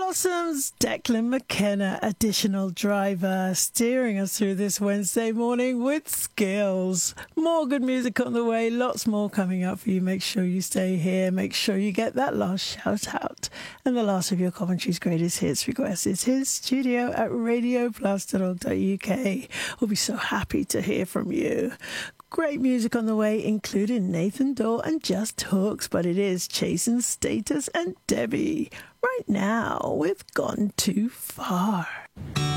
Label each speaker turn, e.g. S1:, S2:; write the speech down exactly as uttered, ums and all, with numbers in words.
S1: Blossoms, Declan McKenna, additional driver, steering us through this Wednesday morning with skills. More good music on the way, lots more coming up for you. Make sure you stay here. Make sure you get that last shout out. And the last of your Coventry's greatest hits requests is his studio at radio plus dot org dot U K. We'll be so happy to hear from you. Great music on the way, including Nathan Dawe and Just Hooks, but it is Chasing Status and Debbie right now with Gone Too Far.